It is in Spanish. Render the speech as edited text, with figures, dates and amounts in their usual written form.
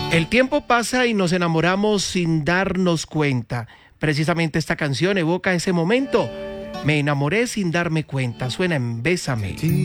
El tiempo pasa y nos enamoramos sin darnos cuenta. Precisamente esta canción evoca ese momento. Me enamoré sin darme cuenta. Suena en Bésame.